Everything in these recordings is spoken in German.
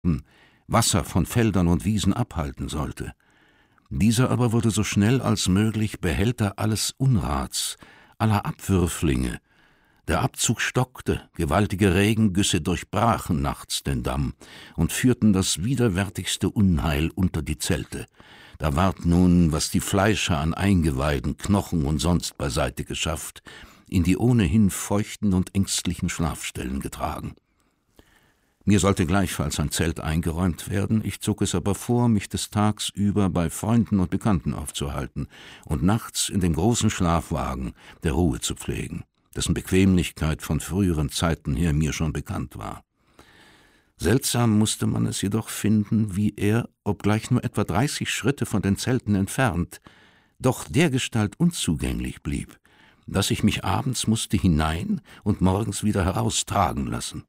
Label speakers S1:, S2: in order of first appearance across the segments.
S1: Wasser von Feldern und Wiesen abhalten sollte. Dieser aber wurde so schnell als möglich Behälter alles Unrats, aller Abwürflinge. Der Abzug stockte, gewaltige Regengüsse durchbrachen nachts den Damm und führten das widerwärtigste Unheil unter die Zelte. Da ward nun, was die Fleischer an Eingeweiden, Knochen und sonst beiseite geschafft, in die ohnehin feuchten und ängstlichen Schlafstellen getragen. Mir sollte gleichfalls ein Zelt eingeräumt werden, ich zog es aber vor, mich des Tags über bei Freunden und Bekannten aufzuhalten und nachts in dem großen Schlafwagen der Ruhe zu pflegen, dessen Bequemlichkeit von früheren Zeiten her mir schon bekannt war. Seltsam musste man es jedoch finden, wie er, obgleich nur etwa 30 Schritte von den Zelten entfernt, doch dergestalt unzugänglich blieb, dass ich mich abends musste hinein und morgens wieder heraustragen lassen.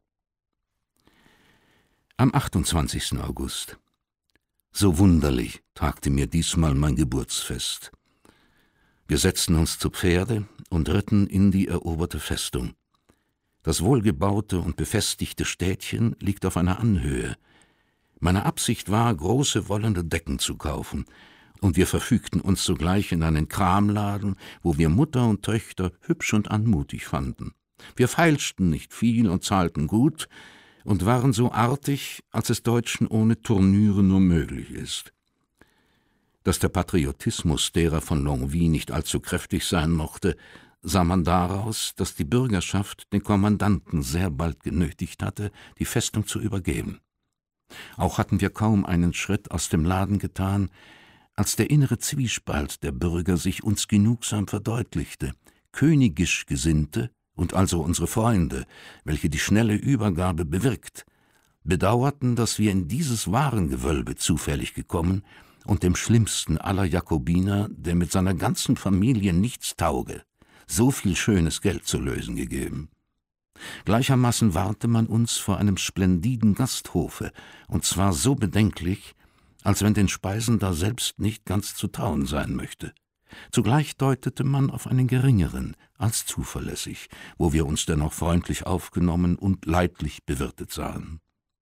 S1: Am 28. August. So wunderlich tagte mir diesmal mein Geburtsfest. Wir setzten uns zu Pferde und ritten in die eroberte Festung. Das wohlgebaute und befestigte Städtchen liegt auf einer Anhöhe. Meine Absicht war, große wollene Decken zu kaufen, und wir verfügten uns sogleich in einen Kramladen, wo wir Mutter und Töchter hübsch und anmutig fanden. Wir feilschten nicht viel und zahlten gut, und waren so artig, als es Deutschen ohne Turnüre nur möglich ist. Dass der Patriotismus derer von Longwy nicht allzu kräftig sein mochte, sah man daraus, dass die Bürgerschaft den Kommandanten sehr bald genötigt hatte, die Festung zu übergeben. Auch hatten wir kaum einen Schritt aus dem Laden getan, als der innere Zwiespalt der Bürger sich uns genugsam verdeutlichte. Königisch Gesinnte, und also unsere Freunde, welche die schnelle Übergabe bewirkt, bedauerten, dass wir in dieses Warengewölbe zufällig gekommen und dem schlimmsten aller Jakobiner, der mit seiner ganzen Familie nichts tauge, so viel schönes Geld zu lösen gegeben. Gleichermaßen warnte man uns vor einem splendiden Gasthofe, und zwar so bedenklich, als wenn den Speisen da selbst nicht ganz zu trauen sein möchte. Zugleich deutete man auf einen geringeren als zuverlässig, wo wir uns dennoch freundlich aufgenommen und leidlich bewirtet sahen.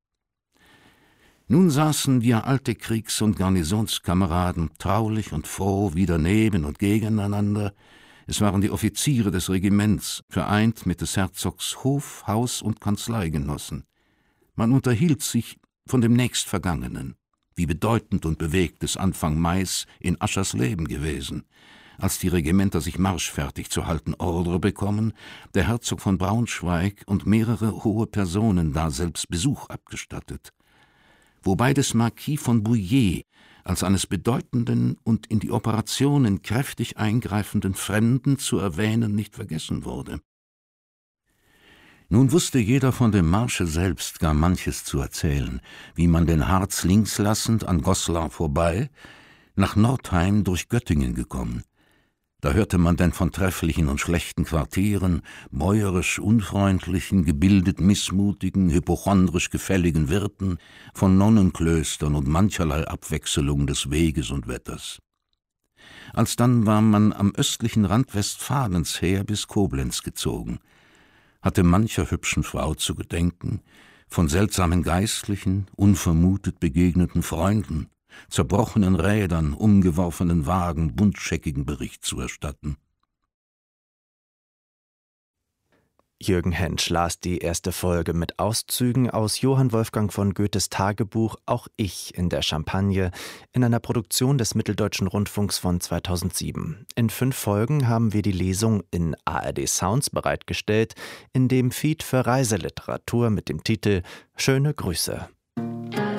S1: Nun saßen wir alte Kriegs- und Garnisonskameraden traulich und froh wieder neben und gegeneinander. Es waren die Offiziere des Regiments, vereint mit des Herzogs Hof-, Haus- und Kanzleigenossen. Man unterhielt sich von dem Nächstvergangenen, wie bedeutend und bewegt es Anfang Mais in Aschersleben gewesen, als die Regimenter sich marschfertig zu halten Ordre bekommen, der Herzog von Braunschweig und mehrere hohe Personen daselbst Besuch abgestattet, wobei des Marquis von Bouillé als eines bedeutenden und in die Operationen kräftig eingreifenden Fremden zu erwähnen nicht vergessen wurde. Nun wusste jeder von dem Marsche selbst gar manches zu erzählen, wie man den Harz links lassend an Goslar vorbei nach Nordheim durch Göttingen gekommen. Da hörte man denn von trefflichen und schlechten Quartieren, bäuerisch unfreundlichen, gebildet missmutigen, hypochondrisch gefälligen Wirten, von Nonnenklöstern und mancherlei Abwechselung des Weges und Wetters. Alsdann war man am östlichen Rand Westfalens her bis Koblenz gezogen, hatte mancher hübschen Frau zu gedenken, von seltsamen Geistlichen, unvermutet begegneten Freunden, zerbrochenen Rädern, umgeworfenen Wagen, buntscheckigen Bericht zu erstatten.
S2: Jürgen Hensch las die erste Folge mit Auszügen aus Johann Wolfgang von Goethes Tagebuch Auch ich in der Champagne in einer Produktion des Mitteldeutschen Rundfunks von 2007. In 5 Folgen haben wir die Lesung in ARD Sounds bereitgestellt, in dem Feed für Reiseliteratur mit dem Titel Schöne Grüße.